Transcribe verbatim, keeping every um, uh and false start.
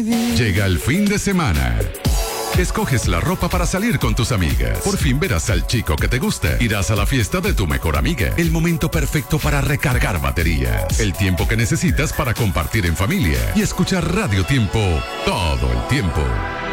Llega el fin de semana. Escoges la ropa para salir con tus amigas. Por fin verás al chico que te gusta. Irás a la fiesta de tu mejor amiga. El momento perfecto para recargar baterías. El tiempo que necesitas para compartir en familia y escuchar Radio Tiempo todo el tiempo.